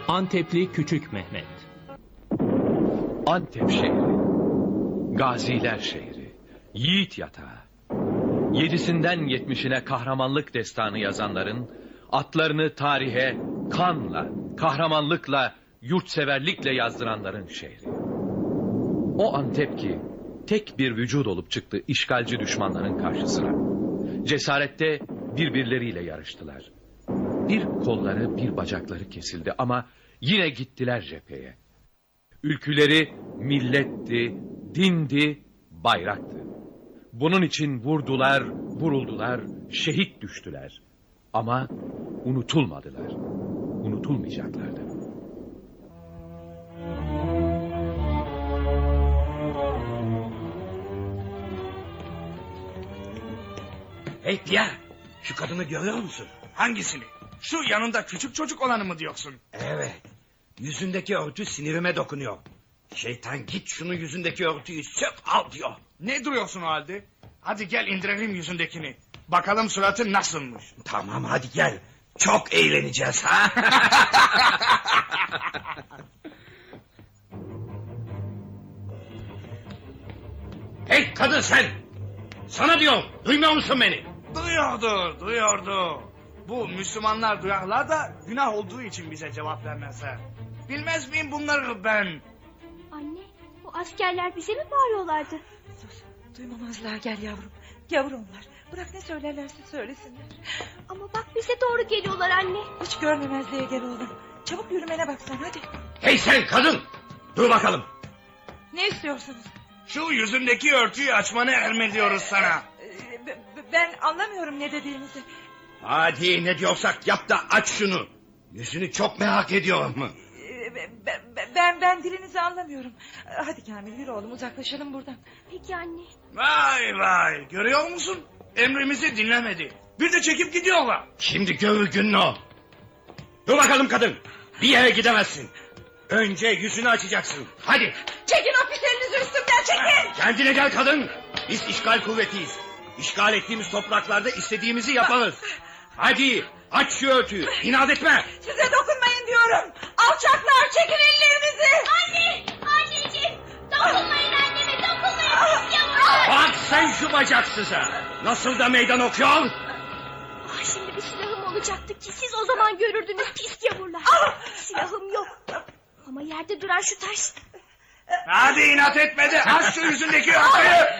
Antepli Küçük Mehmet. Antep şehri, gaziler şehri, yiğit yatağı. 7'sinden 70'ine kahramanlık destanı yazanların, atlarını tarihe kanla, kahramanlıkla, yurtseverlikle yazdıranların şehri. O Antep ki tek bir vücut olup çıktı işgalci düşmanların karşısına. Cesarette birbirleriyle yarıştılar. Bir kolları bir bacakları kesildi ama yine gittiler cepheye. Ülküleri milletti, dindi, bayraktı. Bunun için vurdular, vuruldular, şehit düştüler. Ama unutulmadılar, unutulmayacaklardı. Hey Pierre, şu kadını görüyor musun? Hangisini? Şu yanında küçük çocuk olanı mı diyorsun? Evet, yüzündeki örtü sinirime dokunuyor. Şeytan git şunun yüzündeki örtüyü sök al diyor. Ne duruyorsun o halde? Hadi gel indirelim yüzündekini. Bakalım suratı nasılmış. Tamam hadi gel, çok eğleneceğiz ha. Hey kadın sen! Sana diyorum, duymuyor musun beni? Duyuyordu. Bu Müslümanlar duyarlar da günah olduğu için bize cevap vermezler. Bilmez miyim bunları ben? Anne, bu askerler bize mi bağırıyorlardı? Sus, duymamazlar, gel yavrum. Yavrum onlar. Bırak ne söylerlerse söylesinler. Ama bak bize doğru geliyorlar anne. Hiç görmemezliğe gel oğlum. Çabuk yürümene baksan hadi. Hey sen kadın! Dur bakalım. Ne istiyorsunuz? Şu yüzündeki örtüyü açmanı emrediyoruz sana. Ben anlamıyorum ne dediğinizi. Hadi ne diyorsak yap da aç şunu. Yüzünü çok merak ediyorum. Ben dilinizi anlamıyorum. Hadi Kamil yürü oğlum, uzaklaşalım buradan. Peki anne. Vay görüyor musun? Emrimizi dinlemedi. Bir de çekip gidiyorlar. Şimdi görür gününü o. Dur bakalım kadın. Bir yere gidemezsin. Önce yüzünü açacaksın. Hadi. Çekin o pis elinizi üstümden, çekin. Kendine gel kadın. Biz işgal kuvvetiyiz. İşgal ettiğimiz topraklarda istediğimizi yaparız. Hadi aç şu örtüyü. İnat etme. Size dokunmayın diyorum. Alçaklar, çekin ellerinizi. Anneciğim, dokunmayın anneme, dokunmayın. Yavrum. Bak sen şu bacaksıza. Nasıl da meydan okuyor. Ah, şimdi bir silahım olacaktı ki siz o zaman görürdünüz pis yavrular. Silahım yok. Ama yerde duran şu taş. Hadi inat etme de aç şu yüzündeki örtüyü.